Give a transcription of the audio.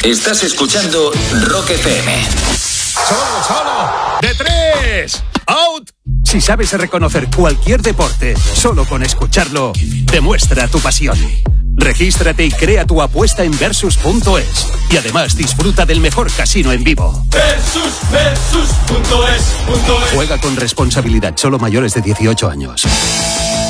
Estás escuchando Rock FM. ¡Solo! ¡De 3! ¡Out! Si sabes reconocer cualquier deporte solo con escucharlo, demuestra tu pasión. Regístrate y crea tu apuesta en Versus.es. Y además disfruta del mejor casino en vivo. Versus.es. Juega con responsabilidad, solo mayores de 18 años.